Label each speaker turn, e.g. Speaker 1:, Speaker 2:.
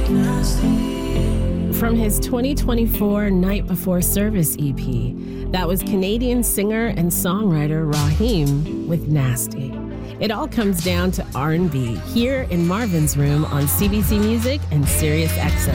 Speaker 1: From his 2024 Night Before Service EP, that was Canadian singer and songwriter Raheem with Nasty. It all comes down to R&B here in Marvin's Room on CBC Music and Sirius XM.